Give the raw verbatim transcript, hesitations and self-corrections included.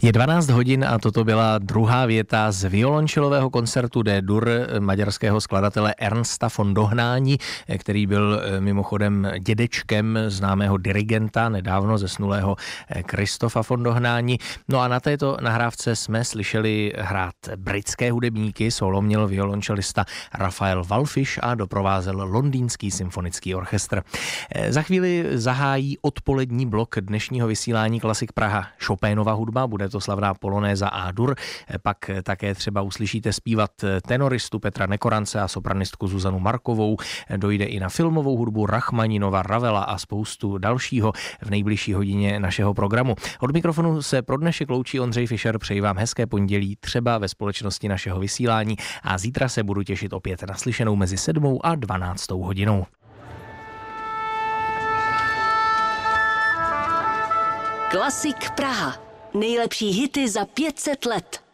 Je dvanáct hodin a toto byla druhá věta z violončelového koncertu D-dur maďarského skladatele Ernsta von Dohnányi, který byl mimochodem dědečkem známého dirigenta, nedávno zesnulého Christofa von Dohnányi. No a na této nahrávce jsme slyšeli hrát britské hudebníky, solo měl violončelista Rafael Wallfisch a doprovázel Londýnský symfonický orchestr. Za chvíli zahájí odpolední blok dnešního vysílání Klasik Praha Chopinova hudba, bude to slavná polonéza A-dur, pak také třeba uslyšíte zpívat tenoristu Petra Nekorance a sopranistku Zuzanu Markovou, dojde i na filmovou hudbu Rachmaninova, Ravela a spoustu dalšího v nejbližší hodině našeho programu. Od mikrofonu se pro dnešek loučí Ondřej Fischer, přeji vám hezké pondělí třeba ve společnosti našeho vysílání a zítra se budu těšit opět na slyšenou mezi sedmou a dvanáctou hodinou. Klasik Praha. Nejlepší hity za pět set let.